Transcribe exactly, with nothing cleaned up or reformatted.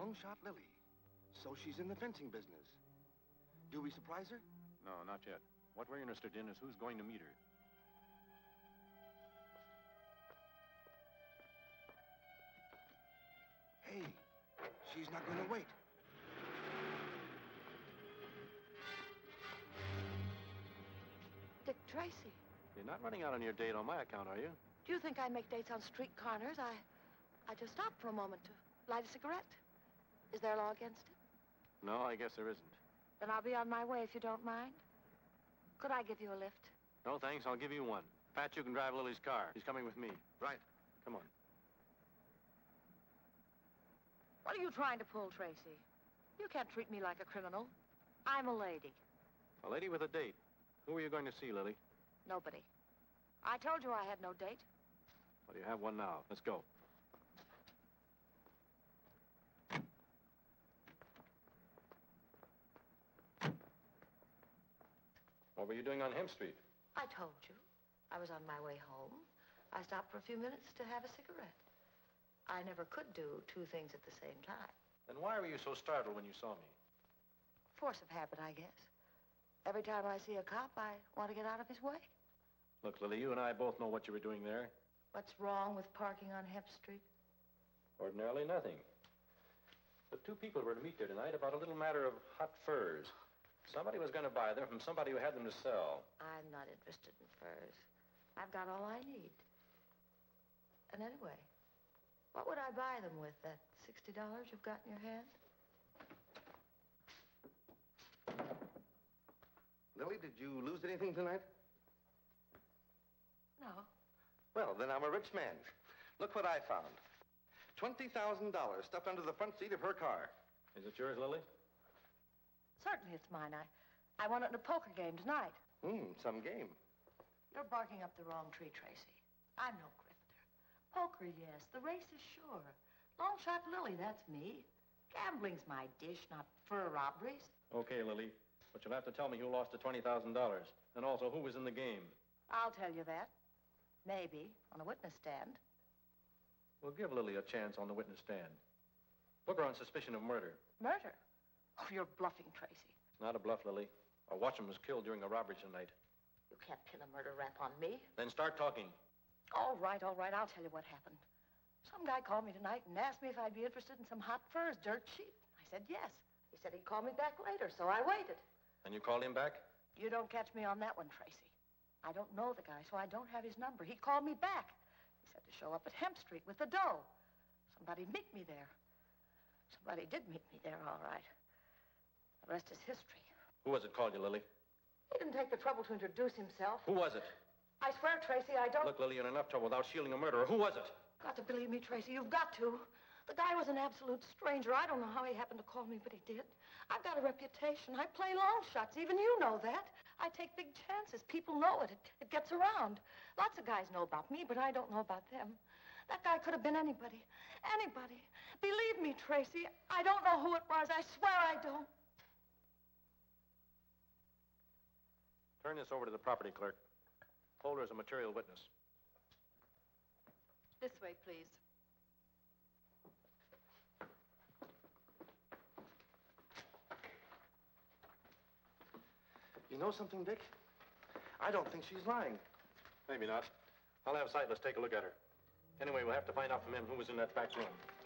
Long Shot Lily. So she's in the fencing business. Do we surprise her? No, not yet. What we're interested in is who's going to meet her. Hey, she's not going to wait. Dick Tracy. You're not running out on your date on my account, are you? Do you think I make dates on street corners? I, I just stopped for a moment to light a cigarette. Is there a law against it? No, I guess there isn't. Then I'll be on my way if you don't mind. Could I give you a lift? No, thanks. I'll give you one. Pat, you can drive Lily's car. She's coming with me. Right. Come on. What are you trying to pull, Tracy? You can't treat me like a criminal. I'm a lady. A lady with a date. Who are you going to see, Lily? Nobody. I told you I had no date. Well, you have one now. Let's go. What were you doing on Hemp Street? I told you. I was on my way home. I stopped for a few minutes to have a cigarette. I never could do two things at the same time. Then why were you so startled when you saw me? Force of habit, I guess. Every time I see a cop, I want to get out of his way. Look, Lily, you and I both know what you were doing there. What's wrong with parking on Hemp Street? Ordinarily nothing. But two people were to meet there tonight about a little matter of hot furs. Somebody was going to buy them from somebody who had them to sell. I'm not interested in furs. I've got all I need. And anyway, what would I buy them with, that sixty dollars you've got in your hand? Lily, did you lose anything tonight? No. Well, then I'm a rich man. Look what I found. twenty thousand dollars stuffed under the front seat of her car. Is it yours, Lily? Certainly it's mine. I, I won it in a poker game tonight. Hmm, some game. You're barking up the wrong tree, Tracy. I'm no grifter. Poker, yes. The race is sure. Long Shot Lily, that's me. Gambling's my dish, not fur robberies. Okay, Lily. But you'll have to tell me who lost the twenty thousand dollars. And also who was in the game. I'll tell you that. Maybe, on a witness stand. We'll give Lily a chance on the witness stand. Book her on suspicion of murder. Murder? Oh, you're bluffing, Tracy. It's not a bluff, Lily. A watchman was killed during a robbery tonight. You can't pin a murder rap on me. Then start talking. All right, all right. I'll tell you what happened. Some guy called me tonight and asked me if I'd be interested in some hot furs, dirt cheap. I said yes. He said he'd call me back later, so I waited. And you called him back? You don't catch me on that one, Tracy. I don't know the guy, so I don't have his number. He called me back. He said to show up at Hemp Street with the dough. Somebody'd meet me there. Somebody did meet me there, all right. The rest is history. Who was it called you, Lily? He didn't take the trouble to introduce himself. Who was it? I swear, Tracy, I don't... Look, Lily, you're in enough trouble without shielding a murderer. Who was it? Got to believe me, Tracy. You've got to. The guy was an absolute stranger. I don't know how he happened to call me, but he did. I've got a reputation. I play long shots. Even you know that. I take big chances. People know it. It, it gets around. Lots of guys know about me, but I don't know about them. That guy could have been anybody. Anybody. Believe me, Tracy, I don't know who it was. I swear I don't. Turn this over to the property clerk. Hold her as a material witness. This way, please. You know something, Dick? I don't think she's lying. Maybe not. I'll have Sightless take a look at her. Anyway, we'll have to find out from him who was in that back room.